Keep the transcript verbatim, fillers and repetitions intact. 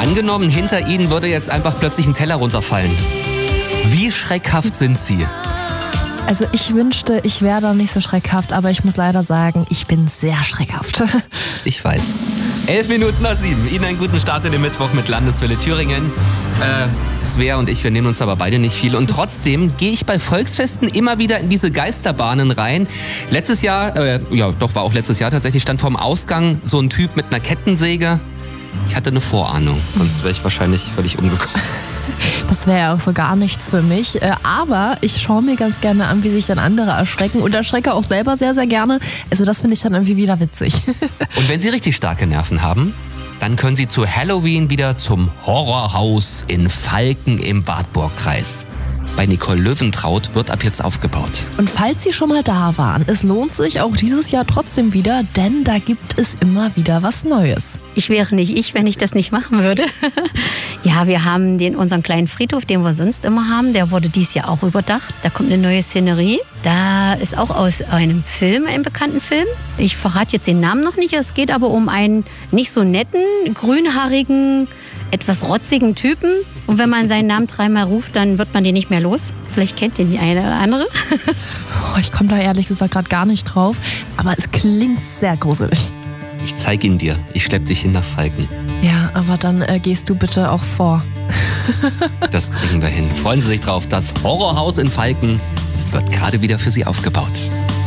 Angenommen, hinter Ihnen würde jetzt einfach plötzlich ein Teller runterfallen. Wie schreckhaft sind Sie? Also ich wünschte, ich wäre da nicht so schreckhaft, aber ich muss leider sagen, ich bin sehr schreckhaft. Ich weiß. Elf Minuten nach sieben. Ihnen einen guten Start in den Mittwoch mit Landeswelle Thüringen. Äh, Svea und ich, wir nehmen uns aber beide nicht viel. Und trotzdem gehe ich bei Volksfesten immer wieder in diese Geisterbahnen rein. Letztes Jahr, äh, ja doch, war auch letztes Jahr tatsächlich, stand vorm Ausgang so ein Typ mit einer Kettensäge. Ich hatte eine Vorahnung, sonst wäre ich wahrscheinlich völlig umgekommen. Das wäre ja auch so gar nichts für mich. Aber ich schaue mir ganz gerne an, wie sich dann andere erschrecken und erschrecke auch selber sehr, sehr gerne. Also das finde ich dann irgendwie wieder witzig. Und wenn Sie richtig starke Nerven haben, dann können Sie zu Halloween wieder zum Horrorhaus in Falken im Wartburgkreis. Bei Nicole Löwentraut wird ab jetzt aufgebaut. Und falls Sie schon mal da waren, es lohnt sich auch dieses Jahr trotzdem wieder, denn da gibt es immer wieder was Neues. Ich wäre nicht ich, wenn ich das nicht machen würde. Ja, wir haben den, unseren kleinen Friedhof, den wir sonst immer haben, der wurde dieses Jahr auch überdacht. Da kommt eine neue Szenerie. Da ist auch aus einem Film, einem bekannten Film. Ich verrate jetzt den Namen noch nicht. Es geht aber um einen nicht so netten, grünhaarigen, etwas rotzigen Typen. Und wenn man seinen Namen dreimal ruft, dann wird man den nicht mehr los. Vielleicht kennt den die eine oder andere. Oh, ich komme da ehrlich gesagt gerade gar nicht drauf. Aber es klingt sehr gruselig. Ich zeige ihn dir. Ich schlepp dich hin nach Falken. Ja, aber dann äh, gehst du bitte auch vor. Das kriegen wir hin. Freuen Sie sich drauf. Das Horrorhaus in Falken, es wird gerade wieder für Sie aufgebaut.